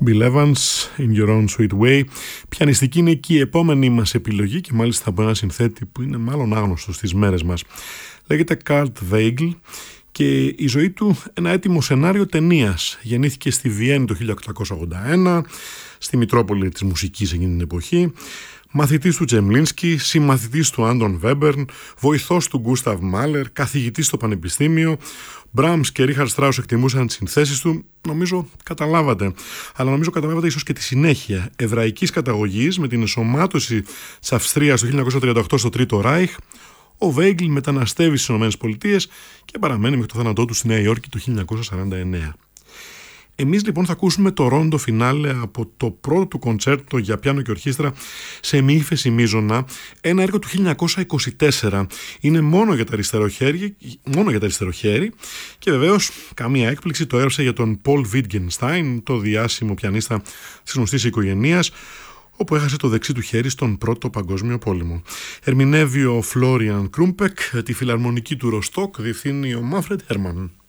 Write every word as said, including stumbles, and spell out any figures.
Bill Evans, In Your Own Sweet Way. Πιανιστική είναι και η επόμενη μας επιλογή και μάλιστα από ένα συνθέτη που είναι μάλλον άγνωστο στις μέρες μας. Λέγεται Kurt Weill και η ζωή του ένα έτοιμο σενάριο ταινίας. Γεννήθηκε στη Βιέννη το χίλια οκτακόσια ογδόντα ένα, στη Μητρόπολη της μουσικής εκείνη την εποχή. Μαθητής του Τζεμλίνσκι, συμμαθητής του Άντων Βέμπερν, βοηθός του Γκούσταβ Μάλερ, καθηγητής στο πανεπιστήμιο. Μπραμς και Ρίχαρντ Στράους εκτιμούσαν τις συνθέσεις του, νομίζω καταλάβατε. Αλλά νομίζω καταλάβατε ίσως και τη συνέχεια. Εβραϊκής καταγωγής με την ενσωμάτωση της Αυστρίας το χίλια εννιακόσια τριάντα οκτώ στο Τρίτο Ράιχ, ο Βέιγκλ μεταναστεύει στις ΗΠΑ και παραμένει μέχρι το θάνατό του στη Νέα Υόρκη το χίλια εννιακόσια σαράντα εννέα. Εμείς λοιπόν θα ακούσουμε το ρόντο φινάλε από το πρώτο του κοντσέρτο για πιάνο και ορχήστρα σε μη ύφεση μείζωνα, ένα έργο του χίλια εννιακόσια είκοσι τέσσερα. Είναι μόνο για τα αριστερό χέρι, μόνο για τα αριστερό χέρι και βεβαίως καμία έκπληξη, το έγραψε για τον Πολ Βίτγενστάιν, το διάσημο πιανίστα της γνωστής οικογένειας, όπου έχασε το δεξί του χέρι στον Πρώτο Παγκόσμιο Πόλεμο. Ερμηνεύει ο Φλόριαν Κρούμπεκ, τη φιλαρμονική του Ροστόκ διευθύνει ο Μάνφρεντ Χέρμαν.